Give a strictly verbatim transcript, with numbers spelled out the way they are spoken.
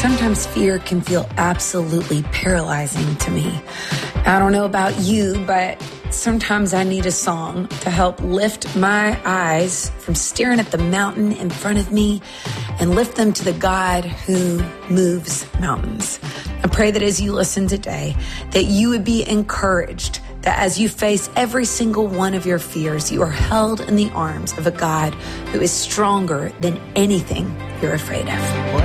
Sometimes fear can feel absolutely paralyzing to me. I don't know about you, but sometimes I need a song to help lift my eyes from staring at the mountain in front of me and lift them to the God who moves mountains. I pray that as you listen today, that you would be encouraged, that as you face every single one of your fears, you are held in the arms of a God who is stronger than anything you're afraid of.